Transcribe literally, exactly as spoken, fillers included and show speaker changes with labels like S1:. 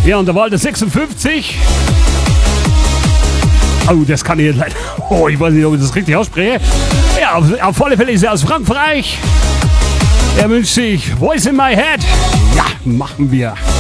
S1: Ja, und da war der sechsundfünfzig. Oh, das kann ich jetzt leider. Oh, ich weiß nicht, ob ich das richtig ausspreche. Ja, auf, auf alle Fälle ist er aus Frankreich. Er wünscht sich Voice in My Head. Ja, machen wir.